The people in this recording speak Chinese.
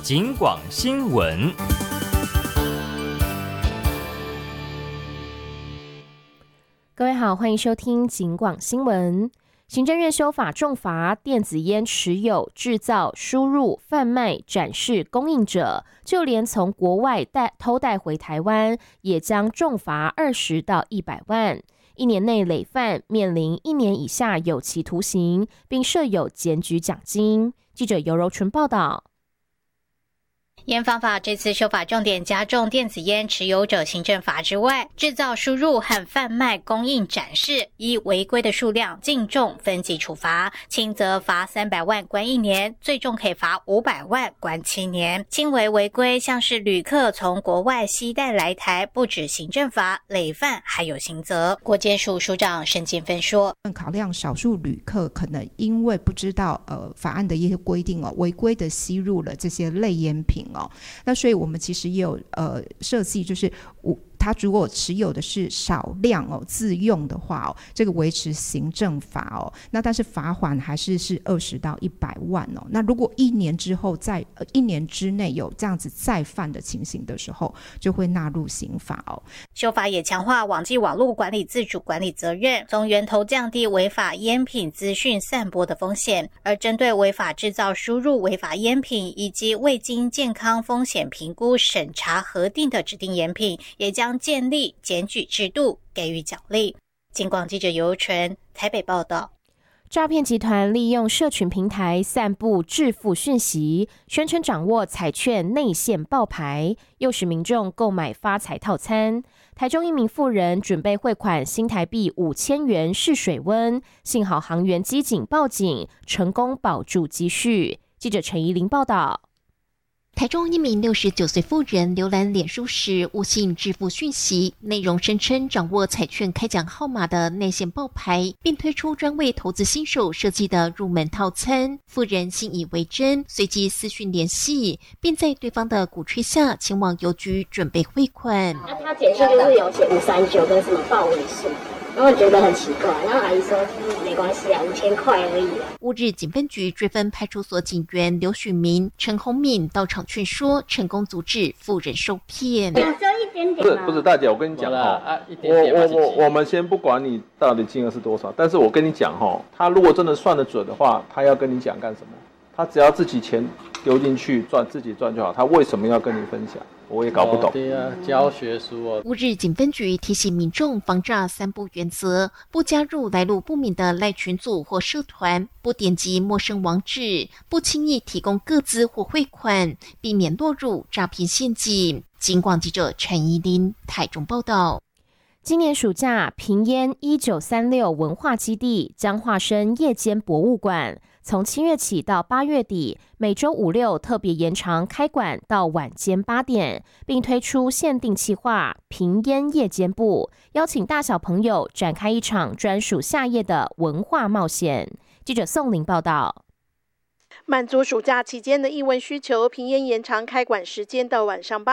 警广新闻。 各位好，欢迎收听警广新闻。行政院修法重罚电子烟持有、制造、输入、贩卖、展示、供应者，就连从国外偷带回台湾，也将重罚20到100万。1年内累犯，面临1年以下有期徒刑，并设有检举奖金。记者尤柔纯报道。 烟方法这次修法重点加重电子烟持有者行政罚之外，制造、输入和贩卖、供应、展示依违规的数量净重分级处罚，轻则罚300万关1年，最重可以罚500万关7年。轻微违规像是旅客从国外携带来台，不止行政罚，累犯还有刑责。国检署署长沈建芬说， 考量少数旅客可能因为不知道法案的一些规定违规的吸入了这些类烟品那所以我们其实也有设计，就是他如果持有的是少量自用的话这个维持行政罚那但是罚款还是20到100万那如果1年之后在1年之内有这样子再犯的情形的时候，就会纳入刑法修法也强化网际网络管理自主管理责任，从源头降低违法烟品资讯散播的风险，而针对违法制造、输入违法烟品以及未经健康风险评估、审查核定的指定烟品，也将建立检举制度，给予奖励。警广记者尤纯台北报道。 诈骗集团利用社群平台散布致富讯息，宣称掌握彩券内线爆牌，诱使民众购买发财套餐。台中一名妇人准备汇款新台币5000元试水温，幸好行员机警报警，成功保住积蓄。记者陈怡玲报道。 台中一名69岁妇人浏览脸书时误信致富讯息，内容声称掌握彩券开奖号码的内线爆牌，并推出专为投资新手设计的入门套餐。妇人信以为真，随即私讯联系，并在对方的鼓吹下前往邮局准备汇款。 那他简讯就是有写539跟什么报尾数，然后我觉得很奇怪，然后阿姨说没关系啊，5000块而已啊。 乌日警分局追分派出所警员刘许明、陈宏敏到场劝说，成功阻止妇人受骗。 只有一点点不是大姐，我跟你讲我们先不管你到底金额是多少，但是我跟你讲他如果真的算得准的话，他要跟你讲干什么？他只要自己钱丢进去自己赚就好，他为什么要跟你分享？我也搞不懂。 对啊，教学书乌日警分局提醒民众防诈3不原则：不加入来路不明的赖群组或社团，不点击陌生网址，不轻易提供个资或汇款，避免落入诈骗陷阱。警广记者陈怡琳台中报道。 今年暑假，屏烟1936文化基地将化身夜间博物馆，从7月起到8月底，每周5、6特别延长开馆到晚间8点，并推出限定企划屏烟夜间部，邀请大小朋友展开一场专属夏夜的文化冒险。记者宋玲报道。 满足暑假期间的艺文需求，屏烟延长开馆时间到晚上8